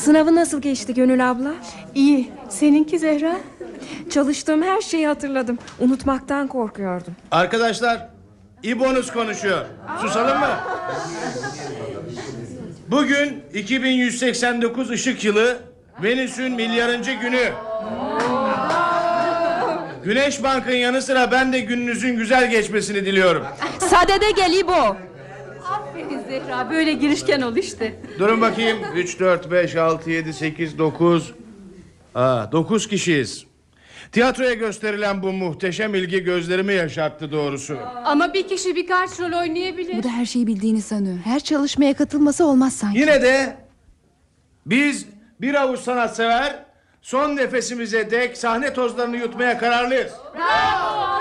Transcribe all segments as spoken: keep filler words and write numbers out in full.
Sınavı nasıl geçti Gönül abla? İyi. Seninki Zehra? Çalıştığım her şeyi hatırladım. Unutmaktan korkuyordum. Arkadaşlar, İbo'nuz konuşuyor. Susalım mı? Bugün iki bin yüz seksen dokuz ışık yılı, Venüs'ün milyarıncı günü. Güneş Bank'ın yanı sıra ben de gününüzün güzel geçmesini diliyorum. Sadede gel İbo. Aferin Zehra, böyle girişken ol işte. Durun bakayım. Üç, dört, beş, altı, yedi, sekiz, dokuz. Aa, dokuz kişiyiz. Tiyatroya gösterilen bu muhteşem ilgi gözlerimi yaşarttı doğrusu. Ama bir kişi birkaç rol oynayabilir. Bu da her şeyi bildiğini sanıyor. Her çalışmaya katılması olmaz sanki. Yine de biz bir avuç sanatsever son nefesimize dek sahne tozlarını yutmaya kararlıyız. Bravo!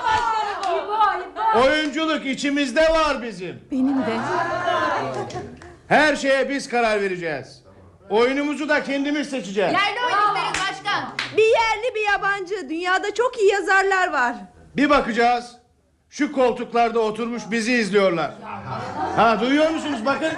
Oyunculuk içimizde var bizim. Benim de. Her şeye biz karar vereceğiz. Oyunumuzu da kendimiz seçeceğiz. Yerli oyun isteriz başkan. Bir yerli bir yabancı. Dünyada çok iyi yazarlar var. Bir bakacağız. Şu koltuklarda oturmuş bizi izliyorlar. Ha, duyuyor musunuz? Bakın.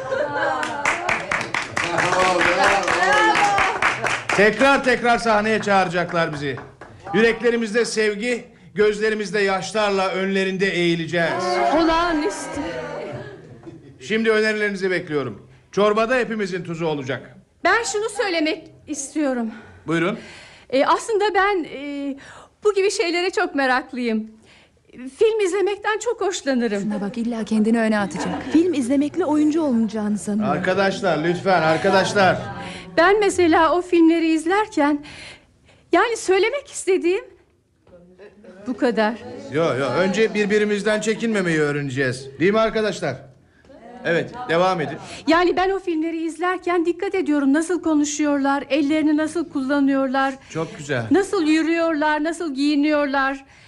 Tekrar tekrar sahneye çağıracaklar bizi. Yüreklerimizde sevgi, gözlerimizde yaşlarla önlerinde eğileceğiz. Olağanüstü. Şimdi önerilerinizi bekliyorum. Çorbada hepimizin tuzu olacak. Ben şunu söylemek istiyorum. Buyurun. Ee, aslında ben e, bu gibi şeylere çok meraklıyım. Film izlemekten çok hoşlanırım. Şuna bak, illa kendini öne atacak. Film izlemekle oyuncu olunacağını sanıyor. Arkadaşlar lütfen arkadaşlar. Ben mesela o filmleri izlerken, yani söylemek istediğim bu kadar. Yo yo, önce birbirimizden çekinmemeyi öğreneceğiz. Değil mi arkadaşlar? Evet, devam edin. Yani ben o filmleri izlerken dikkat ediyorum, nasıl konuşuyorlar, ellerini nasıl kullanıyorlar, Çok güzel. nasıl yürüyorlar, nasıl giyiniyorlar.